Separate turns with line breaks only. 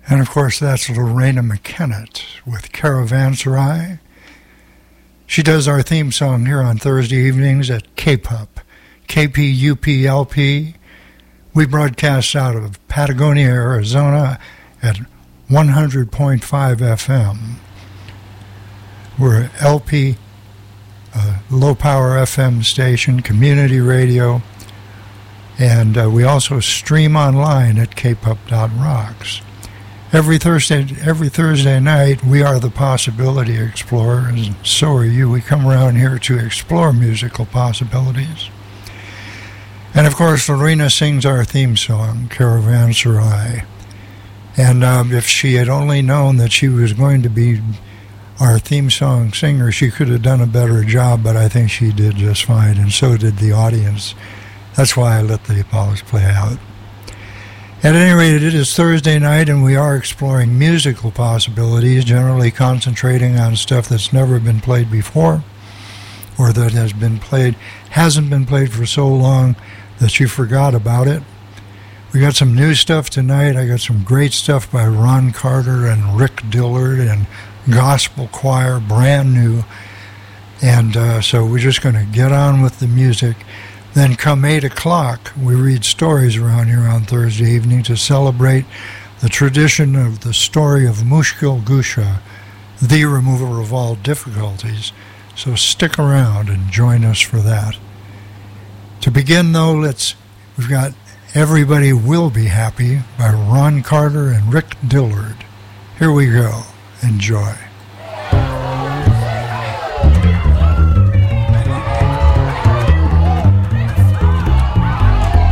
And of course, that's Lorena McKennett with Caravanserai. She does our theme song here on Thursday evenings at KPUP, KPUPLP. We broadcast out of Patagonia, Arizona at 100.5 FM. We're LP, low power FM station, community radio, and we also stream online at kpup.rocks. Every Thursday night, we are the Possibility Explorers, and so are you. We come around here to explore musical possibilities. And of course, Lorena sings our theme song, Caravanserai. And if she had only known that she was going to be our theme song singer, she could have done a better job, but I think she did just fine, and so did the audience. That's why I let the applause play out. At any rate, it is Thursday night, and we are exploring musical possibilities, generally concentrating on stuff that's never been played before, or that hasn't been played for so long that you forgot about it. We got some new stuff tonight. I got some great stuff by Ron Carter and Rick Dillard and Gospel Choir, brand new. And so we're just going to get on with the music. Then come 8 o'clock, we read stories around here on Thursday evening to celebrate the tradition of the story of Mushkil Gusha, the remover of all difficulties. So stick around and join us for that. To begin, though, we've got Everybody Will Be Happy by Ron Carter and Rick Dillard. Here we go. Enjoy.